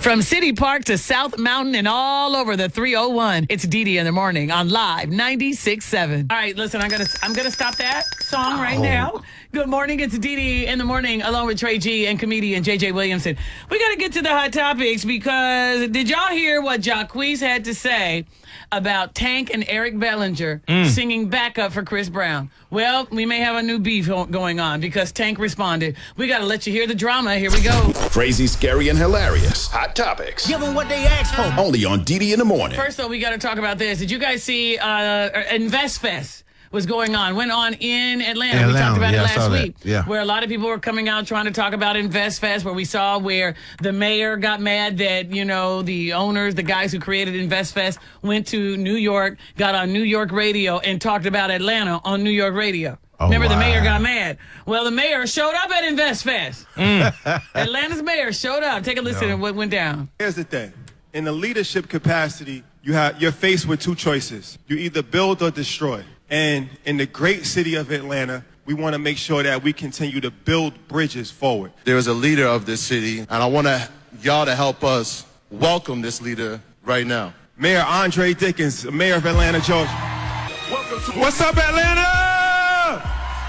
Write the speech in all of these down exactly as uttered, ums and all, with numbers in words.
From City Park to South Mountain and all over the three oh one. It's Dee Dee in the morning on Live ninety-six point seven. All right, listen, I'm gonna I'm gonna stop that song right oh. now. Good morning, it's Dee Dee in the morning, along with Trey G and comedian J J Williamson. We got to get to the hot topics because did y'all hear what Jacquees had to say about Tank and Eric Bellinger mm. singing backup for Chris Brown? Well, we may have a new beef going on because Tank responded. We got to let you hear the drama. Here we go. Crazy, scary, and hilarious. Hot topics. Give them what they asked for. Only on Dee Dee in the morning. First, though, we got to talk about this. Did you guys see uh, InvestFest? Was going on, went on in Atlanta. In we Atlanta. talked about yeah, it last week, yeah. where a lot of people were coming out trying to talk about InvestFest, where we saw where the mayor got mad that, you know, the owners, the guys who created InvestFest went to New York, got on New York radio and talked about Atlanta on New York radio. Oh, Remember, wow. the mayor got mad. Well, the mayor showed up at InvestFest. Mm. Atlanta's mayor showed up. Take a listen no. to what went down. Here's the thing. In the leadership capacity, you have, you're faced with two choices. You either build or destroy. And in the great city of Atlanta, we want to make sure that we continue to build bridges forward. There is a leader of this city, and I want to, y'all to help us welcome this leader right now. Mayor Andre Dickens, Mayor of Atlanta, Georgia. Welcome to What's up, Atlanta?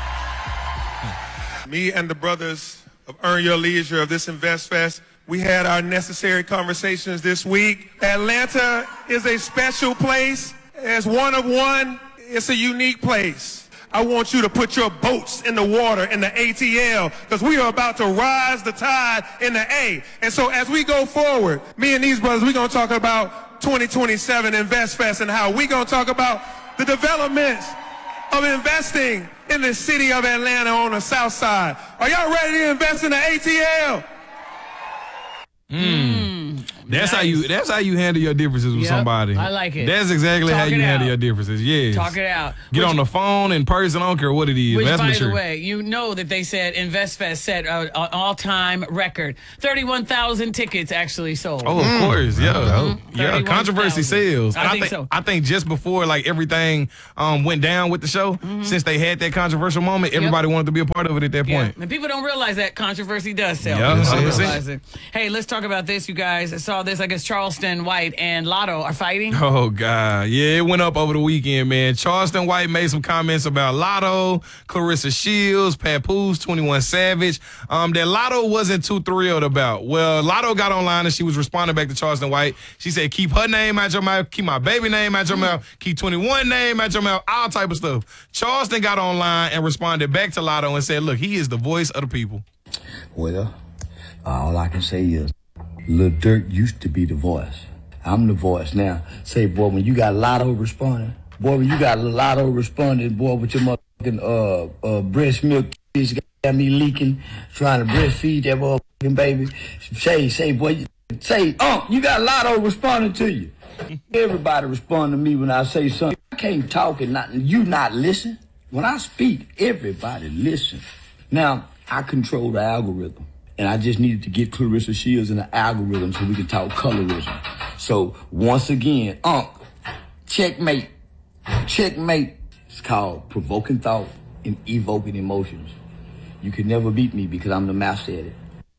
Me and the brothers of Earn Your Leisure of this InvestFest, we had our necessary conversations this week. Atlanta is a special place. As one of one, it's a unique place. I want you to put your boats in the water in the A T L because we are about to rise the tide in the A. And so as we go forward, me and these brothers, we're going to talk about twenty twenty-seven InvestFest and how we're going to talk about the developments of investing in the city of Atlanta on the south side. Are y'all ready to invest in the A T L? Mm. That's nice. how you. That's how you handle your differences with yep, somebody. I like it. That's exactly Talk how you handle out. your differences. Yes. Talk it out. Get which, on the phone in person. I don't care what it is. Which, that's by mature. the way, you know that they said InvestFest set an all-time record. thirty-one thousand tickets actually sold. Oh, of mm. course, yeah, mm-hmm. yeah. Controversy sales. I, and think I think so. I think just before like everything um, went down with the show, mm-hmm. since they had that controversial moment, everybody yep. wanted to be a part of it at that yeah. point. And people don't realize that controversy does sell. Yeah, one hundred percent. Hey, let's talk about this, you guys. I saw this. I guess Charleston White and Lotto are fighting. Oh, God. Yeah, it went up over the weekend, man. Charleston White made some comments about Lotto, Clarissa Shields, Papoose, twenty-one Savage, um, that Lotto wasn't too thrilled about. Well, Lotto got online and she was responding back to Charleston White. She said, keep her name out your mouth, keep my baby name out your mouth, keep twenty-one name out your mouth, all type of stuff. Charleston got online and responded back to Lotto and said, look, he is the voice of the people. Well, all I can say is Lil Durk used to be the voice. I'm the voice now. Say, boy, when you got Lotto responding, boy, when you got Lotto responding, boy, with your motherfucking uh, uh, breast milk kids got me leaking, trying to breastfeed that motherfucking baby. Say, say, boy, say, oh, you got Lotto responding to you. Everybody respond to me when I say something. I can't talk and not, you not listen. When I speak, everybody listen. Now, I control the algorithm. And I just needed to get Clarissa Shields in the algorithm so we can talk colorism. So, once again, Unc, checkmate. Checkmate. It's called provoking thought and evoking emotions. You can never beat me because I'm the master at it.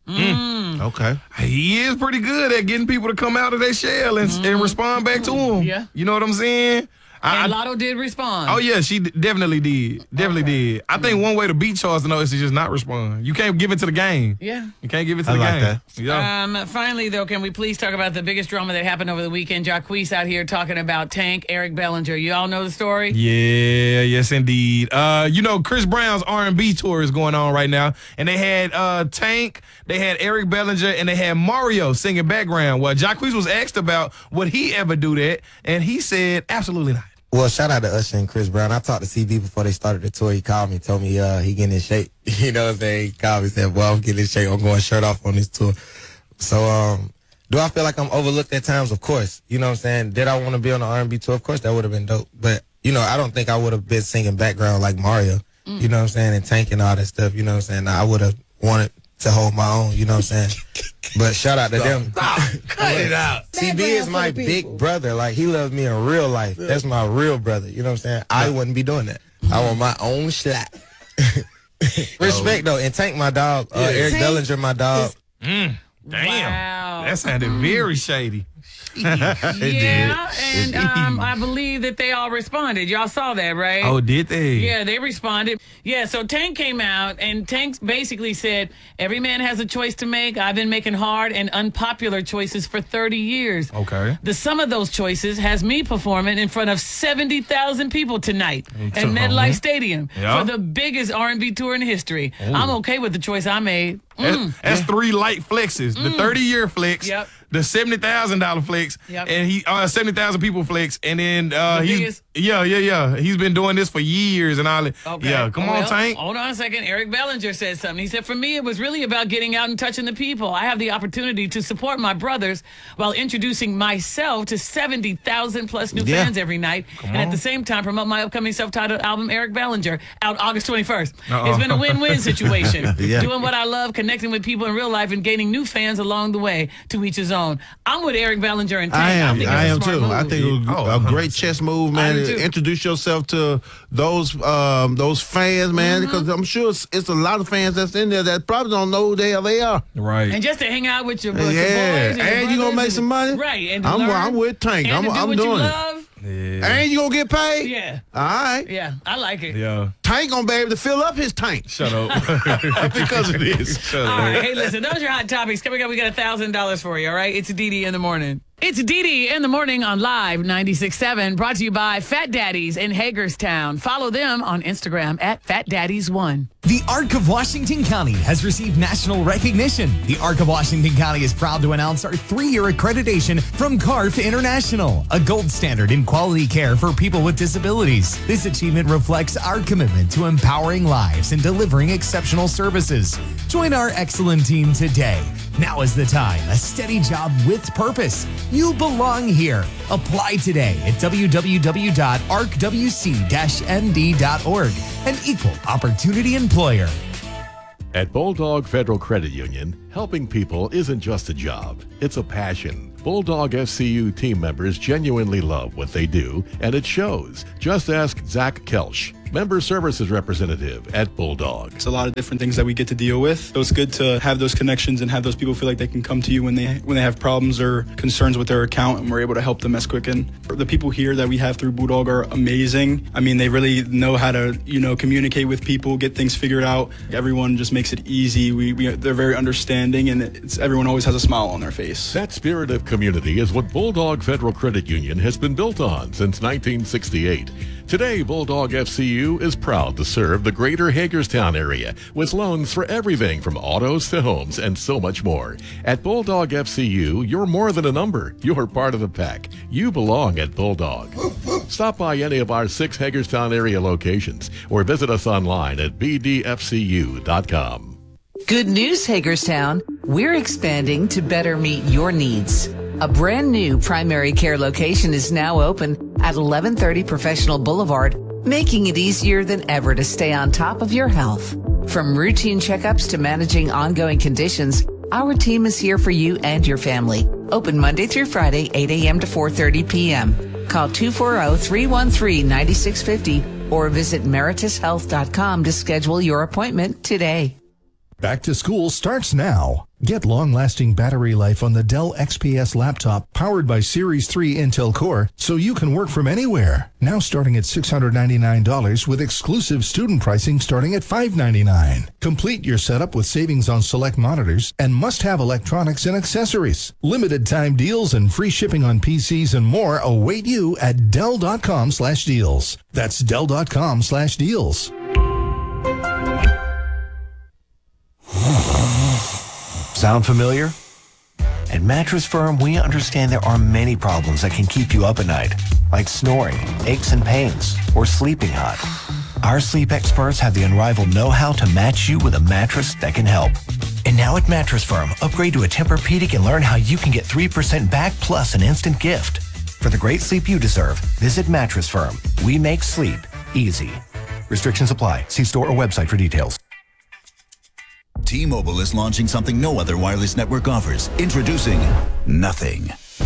Mm. Okay. He is pretty good at getting people to come out of their shell and, mm. and respond back to him. Yeah. You know what I'm saying? And I, Lotto did respond. Oh, yeah, she d- definitely did. Definitely okay. did. I think one way to beat Charleston, though, is to just not respond. You can't give it to the game. Yeah. You can't give it to I the like game. That. Yeah. Um, finally, though, can we please talk about the biggest drama that happened over the weekend? Jacquees out here talking about Tank, Eric Bellinger. You all know the story? Yeah, yes, indeed. Uh, you know, Chris Brown's R and B tour is going on right now, and they had uh, Tank, they had Eric Bellinger, and they had Mario singing background. Well, Jacquees was asked about would he ever do that, and he said absolutely not. Well, shout out to Usher and Chris Brown. I talked to C B before they started the tour. He called me, told me uh, he getting in shape. You know what I'm saying? He called me, said, well, I'm getting in shape. I'm going shirt off on this tour. So, um, do I feel like I'm overlooked at times? Of course. You know what I'm saying? Did I want to be on the R and B tour? Of course, that would have been dope. But, you know, I don't think I would have been singing background like Mario. Mm. You know what I'm saying? And Tank and all that stuff. You know what I'm saying? I would have wanted to hold my own. You know what I'm saying? But shout out to them. Cut it out. C B is my big brother. Like, he loves me in real life. That's my real brother. You know what I'm saying? I wouldn't be doing that. I want my own shot. Respect, though. And Tank, my dog. Uh, Eric Bellinger, my dog. Mm. Damn. Wow. That sounded very shady. Yeah, and um, I believe that they all responded. Y'all saw that, right? Oh, did they? Yeah, they responded. Yeah, so Tank came out, and Tank basically said, every man has a choice to make. I've been making hard and unpopular choices for thirty years. Okay. The sum of those choices has me performing in front of seventy thousand people tonight at MetLife Stadium Yeah. for the biggest R and B tour in history. Ooh. I'm okay with the choice I made. That's, Mm. that's three light flexes. The thirty-year flex, Yep. the seventy thousand dollar flex, Yep. and he uh, seventy thousand people flex, and then uh, The he's biggest- yeah, yeah, yeah. He's been doing this for years and all that. Okay. Yeah, come Well, on, Tank. Hold on a second. Eric Bellinger said something. He said, for me, it was really about getting out and touching the people. I have the opportunity to support my brothers while introducing myself to seventy thousand plus new Yeah. fans every night. and at the same time, promote my upcoming self-titled album, Eric Bellinger, out August twenty-first. Uh-oh. It's been a win-win situation. Yeah. Doing what I love, connecting with people in real life, and gaining new fans along the way. To each his own. I'm with Eric Bellinger and Tank. I am. think I, it's a am smart too. move. I think it was Oh, a one hundred great chess move, man. I do too. Introduce yourself to those um, those fans, man, Mm-hmm. because I'm sure it's, it's a lot of fans that's in there that probably don't know who the hell they are. Right. And just to hang out with your, with Yeah, your boys and, your and you gonna brothers make and- some money? right? And to I'm- learn, I'm with Tank. And I'm- to do I'm what doing you it. love. yeah. And you gonna get paid? Yeah, All right. yeah, I like it. Yeah. Tank gonna be able to fill up his tank Shut up. because of this. Shut All up. right, hey, listen, those are your hot topics. Coming up, we got a thousand dollars for you. All right, it's Dee Dee in the morning. It's Dee Dee in the morning on Live ninety-six point seven, brought to you by Fat Daddies in Hagerstown. Follow them on Instagram at Fat Daddies one. The Arc of Washington County has received national recognition. The Arc of Washington County is proud to announce our three-year accreditation from C A R F International, a gold standard in quality care for people with disabilities. This achievement reflects our commitment to empowering lives and delivering exceptional services. Join our excellent team today. Now is the time. A steady job with purpose. You belong here. Apply today at w w w dot arc w c dash n d dot org. An equal opportunity employer. At Bulldog Federal Credit Union, helping people isn't just a job, it's a passion. Bulldog F C U team members genuinely love what they do, and it shows. Just ask Zach Kelsch, Member Services Representative at Bulldog. It's a lot of different things that we get to deal with. So it's good to have those connections and have those people feel like they can come to you when they when they have problems or concerns with their account, and we're able to help them as quick. And the people here that we have through Bulldog are amazing. I mean, they really know how to, you know, communicate with people, get things figured out. Everyone just makes it easy. We, we they're very understanding, and it's everyone always has a smile on their face. That spirit of community is what Bulldog Federal Credit Union has been built on since nineteen sixty-eight. Today, Bulldog F C U is proud to serve the greater Hagerstown area with loans for everything from autos to homes and so much more. At Bulldog F C U, you're more than a number. You're part of the pack. You belong at Bulldog. Stop by any of our six Hagerstown area locations or visit us online at b d f c u dot com. Good news, Hagerstown. We're expanding to better meet your needs. A brand new primary care location is now open at eleven thirty Professional Boulevard, making it easier than ever to stay on top of your health. From routine checkups to managing ongoing conditions, our team is here for you and your family. Open Monday through Friday, eight a.m. to four thirty p.m. Call two four zero, three one three, nine six five zero or visit meritus health dot com to schedule your appointment today. Back to school starts now. Get long-lasting battery life on the Dell X P S laptop powered by Series three Intel Core so you can work from anywhere. Now starting at six hundred ninety-nine dollars with exclusive student pricing starting at five hundred ninety-nine dollars. Complete your setup with savings on select monitors and must-have electronics and accessories. Limited time deals and free shipping on P Cs and more await you at Dell dot com slash deals. That's Dell dot com slash deals. Sound familiar? At Mattress Firm, we understand there are many problems that can keep you up at night, like snoring, aches and pains, or sleeping hot. Our sleep experts have the unrivaled know-how to match you with a mattress that can help. And now at Mattress Firm, upgrade to a Tempur-Pedic and learn how you can get three percent back plus an instant gift. For the great sleep you deserve, visit Mattress Firm. We make sleep easy. Restrictions apply. See store or website for details. T-Mobile is launching something no other wireless network offers. Introducing Nothing.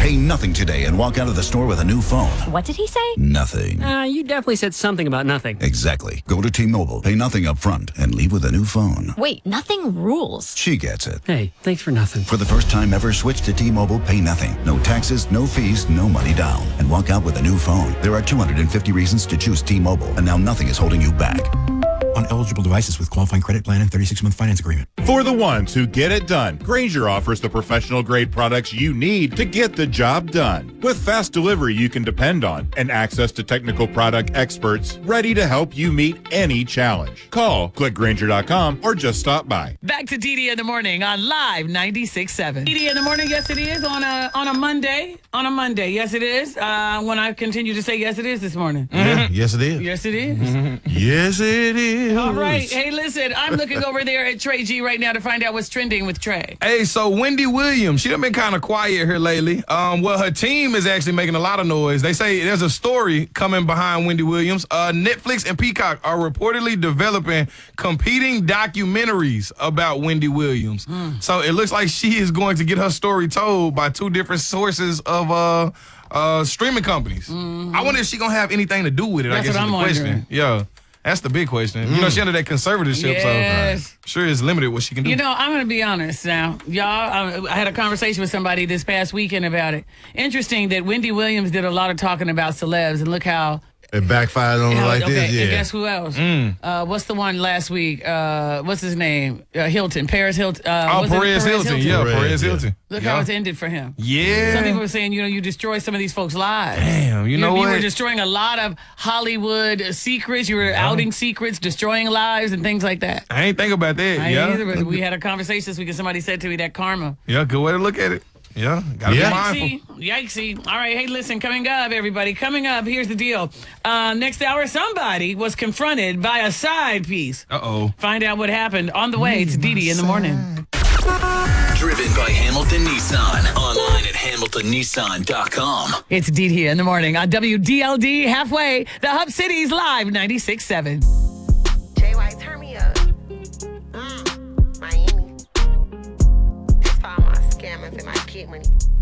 Pay nothing today and walk out of the store with a new phone. What did he say? Nothing. Uh, you definitely said something about nothing. Exactly. Go to T-Mobile, pay nothing up front, and leave with a new phone. Wait, nothing rules. She gets it. Hey, thanks for nothing. For the first time ever, switch to T-Mobile, pay nothing. No taxes, no fees, no money down. And walk out with a new phone. There are two hundred fifty reasons to choose T-Mobile, and now nothing is holding you back. On eligible devices with qualifying credit plan and thirty-six month finance agreement. For the ones who get it done, Grainger offers the professional grade products you need to get the job done. With fast delivery you can depend on and access to technical product experts ready to help you meet any challenge. Call, click Grainger dot com, or just stop by. Back to D D in the morning on Live ninety-six point seven. D D in the morning, yes it is, on a on a Monday. On a Monday, yes it is. Uh, when I continue to say yes it is this morning. Mm-hmm. Yes, it is. Yes it is. Mm-hmm. Yes, it is. All right. Hey, listen, I'm looking over there at Trey G right now to find out what's trending with Trey. Hey, so Wendy Williams, she done been kind of quiet here lately. Um, well, her team is actually making a lot of noise. They say there's a story coming behind Wendy Williams. Uh, Netflix and Peacock are reportedly developing competing documentaries about Wendy Williams. Mm. So it looks like she is going to get her story told by two different sources of uh, uh, streaming companies. Mm-hmm. I wonder if she's going to have anything to do with it. That's I guess what is the I'm question. wondering. Yeah. That's the big question. Mm. You know, she under that conservatorship, yes. so sure it's limited what she can do. You know, I'm going to be honest now. Y'all, I, I had a conversation with somebody this past weekend about it. Interesting that Wendy Williams did a lot of talking about celebs, and look how... It backfired on her like okay, this, yeah. And guess who else? Mm. Uh, what's the one last week? Uh, what's his name? Uh, Hilton. Paris Hilton. Uh, oh, was Perez, it Perez Hilton. Hilton. Yeah, Perez, Perez yeah. Hilton. Look yeah. how it's ended for him. Yeah. Some people were saying, you know, you destroy some of these folks' lives. Damn, you know you, what? You were destroying a lot of Hollywood secrets. You were yeah. outing secrets, destroying lives, and things like that. I ain't think about that. I yeah. ain't either, but we had a conversation this week, and somebody said to me that karma. Yeah, good way to look at it. Yeah, gotta yeah. be mindful. Yikesy. All right, hey, listen, coming up, everybody. Coming up, here's the deal. Uh, next hour, somebody was confronted by a side piece. Uh-oh. Find out what happened on the way. It's D D in the morning. Driven by Hamilton Nissan. Online at hamilton nissan dot com. It's D D in the morning on W D L D halfway. The Hub City's Live ninety-six point seven. J Y, turn me up. Mm, Miami. That's for all my scammers and my kid money.